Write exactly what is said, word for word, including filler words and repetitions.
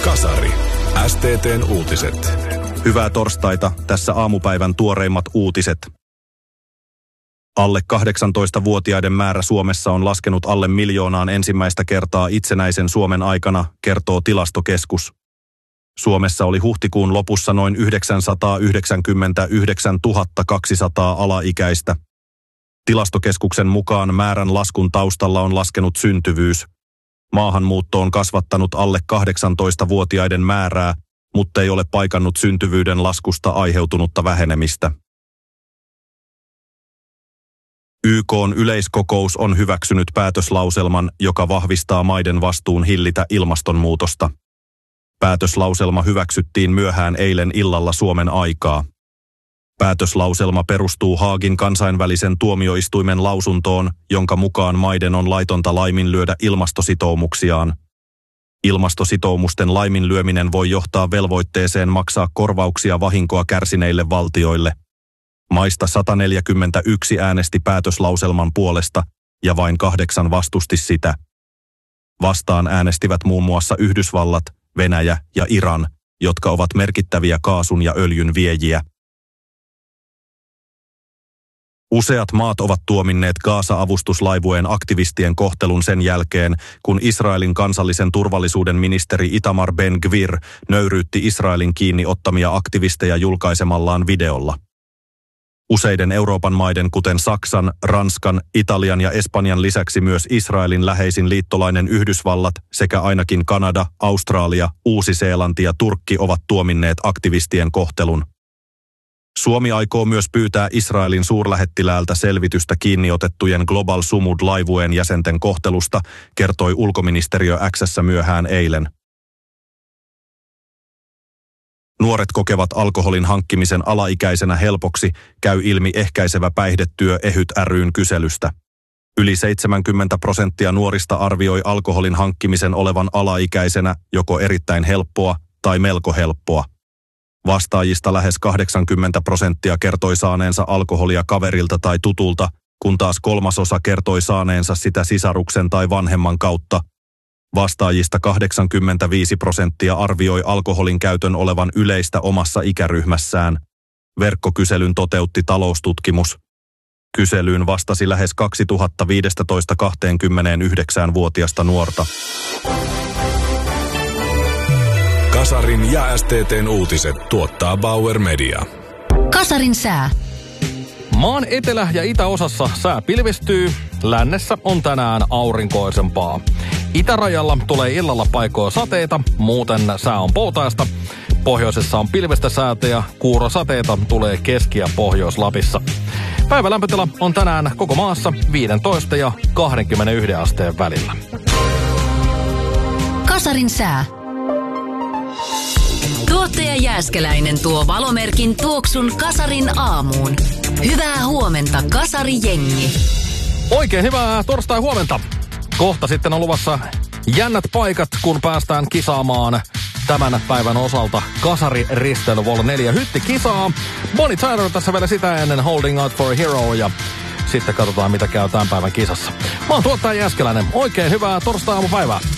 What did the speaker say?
Kasari. S T T:n uutiset. Hyvää torstaita, tässä aamupäivän tuoreimmat uutiset. Alle kahdeksantoistavuotiaiden määrä Suomessa on laskenut alle miljoonaan ensimmäistä kertaa itsenäisen Suomen aikana, kertoo Tilastokeskus. Suomessa oli huhtikuun lopussa noin yhdeksänsataayhdeksänkymmentäyhdeksäntuhatta kaksisataa alaikäistä. Tilastokeskuksen mukaan määrän laskun taustalla on laskenut syntyvyys. Maahanmuutto on kasvattanut alle kahdeksantoistavuotiaiden määrää, mutta ei ole paikannut syntyvyyden laskusta aiheutunutta vähenemistä. Y K:n yleiskokous on hyväksynyt päätöslauselman, joka vahvistaa maiden vastuun hillitä ilmastonmuutosta. Päätöslauselma hyväksyttiin myöhään eilen illalla Suomen aikaa. Päätöslauselma perustuu Haagin kansainvälisen tuomioistuimen lausuntoon, jonka mukaan maiden on laitonta laiminlyödä ilmastositoumuksiaan. Ilmastositoumusten laiminlyöminen voi johtaa velvoitteeseen maksaa korvauksia vahinkoa kärsineille valtioille. Maista sata neljäkymmentäyksi äänesti päätöslauselman puolesta ja vain kahdeksan vastusti sitä. Vastaan äänestivät muun muassa Yhdysvallat, Venäjä ja Iran, jotka ovat merkittäviä kaasun ja öljyn viejiä. Useat maat ovat tuominneet Gaza-avustuslaivueen aktivistien kohtelun sen jälkeen, kun Israelin kansallisen turvallisuuden ministeri Itamar Ben-Gvir nöyryytti Israelin kiinni ottamia aktivisteja julkaisemallaan videolla. Useiden Euroopan maiden, kuten Saksan, Ranskan, Italian ja Espanjan lisäksi myös Israelin läheisin liittolainen Yhdysvallat sekä ainakin Kanada, Australia, Uusi-Seelanti ja Turkki ovat tuominneet aktivistien kohtelun. Suomi aikoo myös pyytää Israelin suurlähettiläältä selvitystä kiinniotettujen Global Sumud-laivueen jäsenten kohtelusta, kertoi ulkoministeriö X:ssä myöhään eilen. Nuoret kokevat alkoholin hankkimisen alaikäisenä helpoksi, käy ilmi ehkäisevä päihdetyö Ehyt ry:n kyselystä. Yli seitsemänkymmentä prosenttia nuorista arvioi alkoholin hankkimisen olevan alaikäisenä joko erittäin helppoa tai melko helppoa. Vastaajista lähes kahdeksankymmentä prosenttia kertoi saaneensa alkoholia kaverilta tai tutulta, kun taas kolmasosa kertoi saaneensa sitä sisaruksen tai vanhemman kautta. Vastaajista kahdeksankymmentäviisi prosenttia arvioi alkoholin käytön olevan yleistä omassa ikäryhmässään. Verkkokyselyn toteutti Taloustutkimus. Kyselyyn vastasi lähes kaksituhattaviisitoista–kaksikymmentäyhdeksänvuotiasta nuorta. Kasarin ja S T T:n uutiset tuottaa Bauer Media. Kasarin sää. Maan etelä- ja itäosassa sää pilvistyy, lännessä on tänään aurinkoisempaa. Itärajalla tulee illalla paikoin sateita, muuten sää on poutaista. Pohjoisessa on pilvestä säätä ja kuurosateita tulee Keski- ja Pohjois-Lapissa. Päivän lämpötila on tänään koko maassa viisitoista ja kaksikymmentäyksi asteen välillä. Kasarin sää. Tuottaja Jääskeläinen tuo valomerkin tuoksun Kasarin aamuun. Hyvää huomenta, Kasari-jengi. Oikein hyvää torstai huomenta. Kohta sitten on luvassa jännät paikat, kun päästään kisaamaan tämän päivän osalta Kasari Risteily Vol neljä hyttikisaa. Bonnie Tyler tässä vielä sitä ennen Holding Out for a Hero ja sitten katsotaan mitä käy tämän päivän kisassa. Mä oon tuottaja Jääskeläinen. Oikein hyvää torstai-aamupäivää.